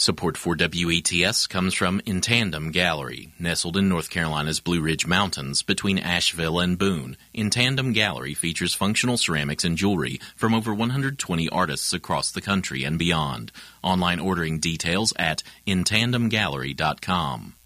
Support for WETS comes from In Tandem Gallery, nestled in North Carolina's Blue Ridge Mountains between Asheville and Boone. In Tandem Gallery features functional ceramics and jewelry from over 120 artists across the country and beyond. Online ordering details at intandemgallery.com.